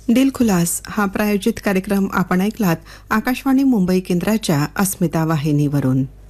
दिलखुलास हा प्रायोजित कार्यक्रम आपण ऐकलात आकाशवाणी मुंबई केंद्राच्या अस्मिता वाहिनीवरून.